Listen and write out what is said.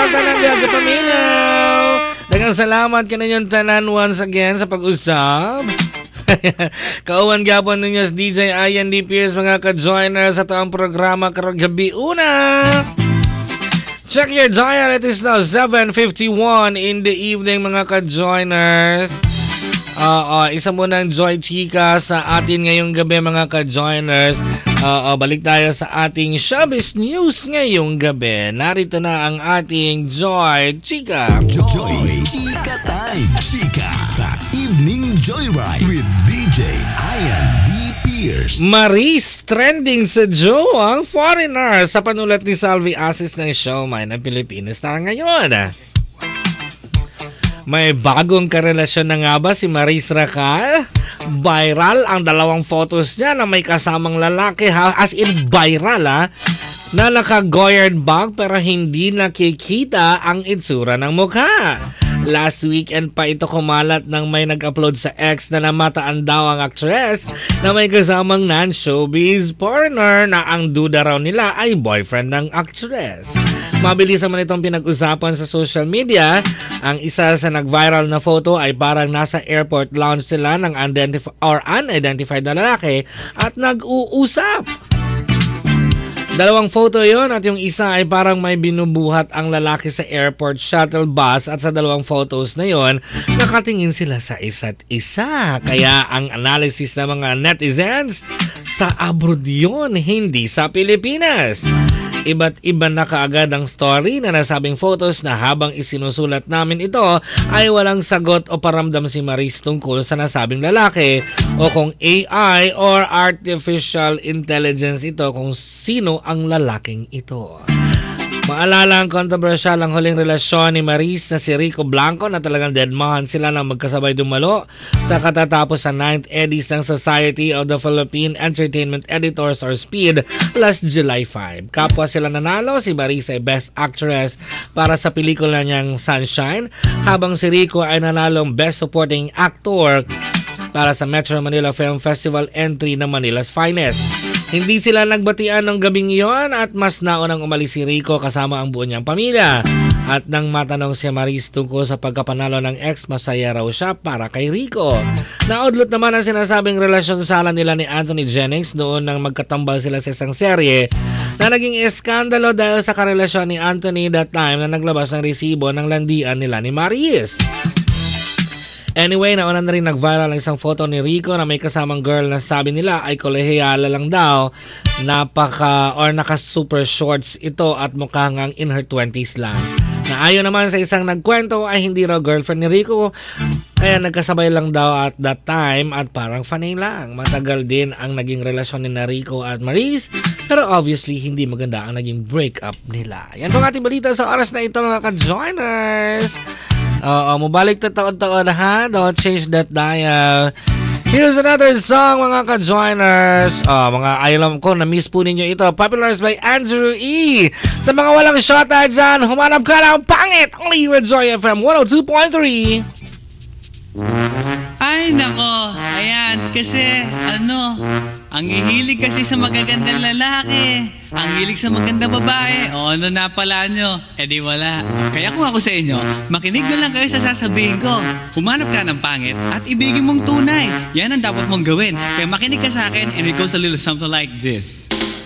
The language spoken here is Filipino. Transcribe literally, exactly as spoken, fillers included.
tanan diya kapaminaw. Daghang salamat kaninyong tanan once again sa pag-usap. Kauwan gyapon ninyo sa D J Ian D. Pierce mga ka-joiner sa toang programa karong gabi una. Check your dial, it is now seven fifty-one in the evening mga ka-joiners. Uh, uh, isa mo ng Joy Chika sa atin ngayong gabi mga ka-joiners. Uh, uh, balik tayo sa ating Showbiz News ngayong gabi. Narito na ang ating Joy Chika. Joy Chika Time. Chika sa Evening Joyride with D J Ian D. Pierce. Maris trending sa Joe ang foreigner sa panulat ni Salvi Asis ng Showmay ng Pilipinas Star ngayon. May bagong karelasyon na nga ba si Maris Racal? Viral ang dalawang photos niya na may kasamang lalaki ha, as in viral ha, na naka-goyard bag pero hindi nakikita ang itsura ng mukha. Last weekend pa ito kumalat nang may nag-upload sa X na namataan daw ang actress na may kasamang non-showbiz partner na ang duda raw nila ay boyfriend ng actress. Mabilis naman itong pinag-usapan sa social media. Ang isa sa nag-viral na photo ay parang nasa airport lounge sila ng unidentified or unidentified na lalaki at nag-uusap. Dalawang photo yon at yung isa ay parang may binubuhat ang lalaki sa airport shuttle bus at sa dalawang photos na yon nakatingin sila sa isa't isa. Kaya ang analysis ng mga netizens, sa abroad yun, hindi sa Pilipinas. Iba't iba na kaagad ang story na nasabing photos na habang isinusulat namin ito ay walang sagot o paramdam si Maris tungkol sa nasabing lalaki o kung A I or artificial intelligence ito kung sino ang lalaking ito. Maalala ang kontrobersyal ang huling relasyon ni Maris na si Rico Blanco na talagang deadmahan sila nang magkasabay dumalo sa katatapos sa ninth Eddies ng Society of the Philippine Entertainment Editors or SPEED last July fifth. Kapwa sila nanalo, si Maris ay Best Actress para sa pelikula niyang Sunshine habang si Rico ay nanalong Best Supporting Actor para sa Metro Manila Film Festival entry ng Manila's Finest. Hindi sila nagbatian ng gabing iyon at mas naunang umalis si Rico kasama ang buo niyang pamilya. At nang matanong si Maris tungkol sa pagkapanalo ng ex, masaya raw siya para kay Rico. Naudlot naman ang sinasabing relasyon sala nila ni Anthony Jennings noon nang magkatambal sila sa isang serye na naging eskandalo dahil sa karelasyon ni Anthony that time na naglabas ng resibo ng landian nila ni Maris. Anyway, nauna na rin nag-viral ang isang photo ni Rico na may kasamang girl na sabi nila ay kolehiyala lang daw. Napaka or naka-super shorts ito at mukhang ang in her twenties lang. Na ayon naman sa isang nagkwento ay hindi raw girlfriend ni Rico kaya nagkasabay lang daw at that time at parang funny lang. Matagal din ang naging relasyon ni Rico at Maris pero obviously hindi maganda ang naging breakup nila. Yan po ang ating balita sa oras na ito mga ka-joiners. Oo, mabalik na taon-taon ha. Don't change that dial. Here's another song mga ka-joiners. Oh, mga alam ko, na-miss po ninyo ito. Popularized by Andrew E. Sa mga walang shota dyan, humanap ka ng pangit. Only with Joy F M one oh two point three. Ay, nako. Ayan, kasi, ano, ang hihilig kasi sa magagandang lalaki. Ang hilig sa magandang babae. O, ano na pala nyo? E di wala. Kaya kung ako sa inyo, makinig na lang kayo sa sasabihin ko. Humanap ka ng pangit at ibigin mong tunay. Yan ang dapat mong gawin. Kaya makinig ka sa akin and it goes a little something like this.